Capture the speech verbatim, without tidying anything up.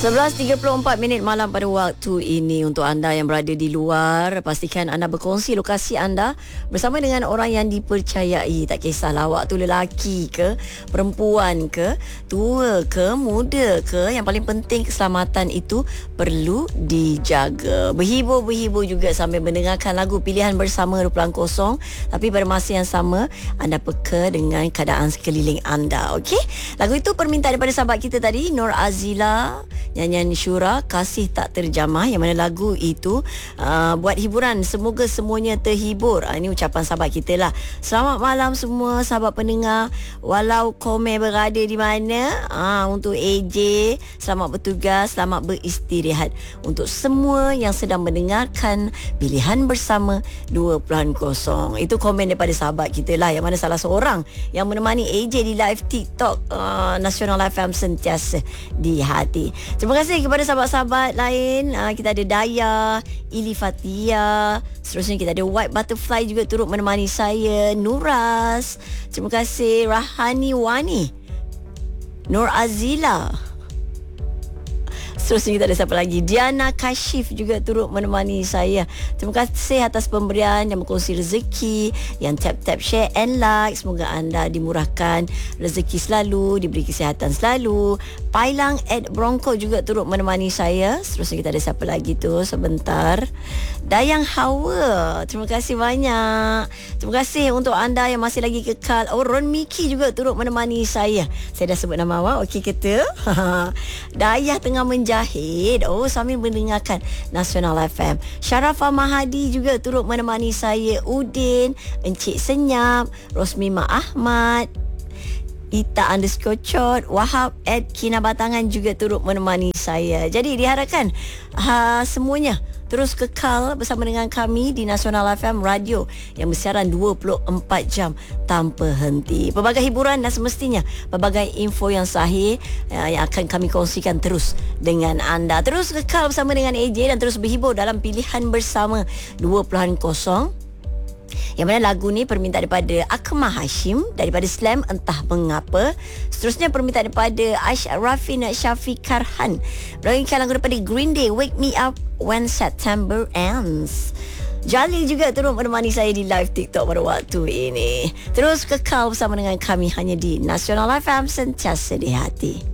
sebelas tiga puluh empat minit malam pada waktu ini. Untuk anda yang berada di luar, pastikan anda berkongsi lokasi anda bersama dengan orang yang dipercayai. Tak kisahlah awak tu lelaki ke, perempuan ke, tua ke, muda ke, yang paling penting keselamatan itu perlu dijaga. Berhibur-berhibur juga sambil mendengarkan lagu pilihan bersama Rupiah Kosong. Tapi pada masa yang sama, anda peka dengan keadaan sekeliling anda. Okey? Lagu itu permintaan daripada sahabat kita tadi, Nur Azila, nyanyian Syura, Kasih Tak Terjamah, yang mana lagu itu uh, buat hiburan. Semoga semuanya terhibur. Uh, ini ucapan sahabat kita lah. Selamat malam semua sahabat pendengar, walau komen berada di mana. uh, Untuk A J, selamat bertugas, selamat beristirahat. Untuk semua yang sedang mendengarkan pilihan bersama dua kosong, itu komen daripada sahabat kita lah, yang mana salah seorang yang menemani A J di live TikTok uh, Nasional F M sentiasa di hati. Terima kasih kepada sahabat-sahabat lain. Uh, kita ada Daya, Ili Fatia. Seterusnya kita ada White Butterfly juga turut menemani saya. Nuras. Terima kasih Rahani Wani. Nur Azila. Seterusnya kita ada siapa lagi? Diana Kashif juga turut menemani saya. Terima kasih atas pemberian yang berkongsi rezeki, yang tap-tap share and like. Semoga anda dimurahkan rezeki selalu, diberi kesihatan selalu. Pailang at Bronco juga turut menemani saya. Seterusnya kita ada siapa lagi tu? Sebentar. Dayang Hawa. Terima kasih banyak. Terima kasih untuk anda yang masih lagi kekal. Oh, Ron Miki juga turut menemani saya. Saya dah sebut nama awak. Okey kata? Dayah tengah menjahit. Oh, sambil mendengarkan Nasional F M. Syarafah Mahadi juga turut menemani saya. Udin, Encik Senyap, Rosmima Ahmad, Ita underscore Chot, Wahab at Kinabatangan juga turut menemani saya. Jadi diharapkan ha, semuanya terus kekal bersama dengan kami di Nasional F M Radio yang bersiaran dua puluh empat jam tanpa henti. Pelbagai hiburan dan semestinya pelbagai info yang sahih uh, yang akan kami kongsikan terus dengan anda. Terus kekal bersama dengan A J dan terus berhibur dalam pilihan bersama dua kosong. Yang mana lagu ni permintaan daripada Akmal Hashim daripada Slam Entah Mengapa. Seterusnya permintaan daripada Ashrafin Syafiq Karhan berangkat lagu daripada Green Day, Wake Me Up When September Ends. Jalil juga turut menemani saya di live TikTok pada waktu ini. Terus kekal bersama dengan kami hanya di Nasional F M sentiasa di hati.